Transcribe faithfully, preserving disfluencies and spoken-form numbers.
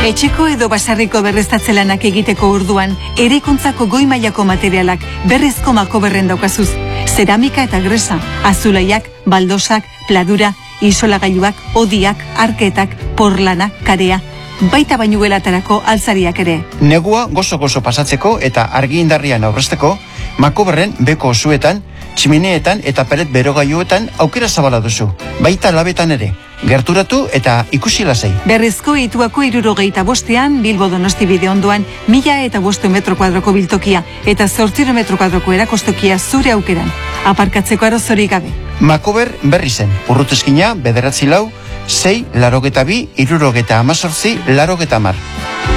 Etxeko edo basarriko berreztatzelanak egiteko orduan, eraikuntzako goi mailako materialak berrizko Makoberren daukazuz. Zeramika eta gresa, azulaiak, baldosak, pladura, isolagailuak, odiak, arketak, porlana, karea, baita bainugelatarako altzariak ere. Negua gozo-gozo pasatzeko eta argi indarrian aurrezteko, Makoberren beko osuetan, tximineetan eta pelet berogailuetan aukera zabala duzu, baita labetan ere. Gerturatu eta ikusi lasai. Berrizko Ituako hirurogeita bostean, Bilbo Donosti bide ondoan, mila eta bostu metro kuadroko biltokia eta zortziro metro kuadroko erakostokia zure aukeran. Aparkatzeko arazorik gabe. Makober berri zen, urruteskina, bederatzi lau, sei, larogeta bi, irurogeta amazortzi, larogeta mar.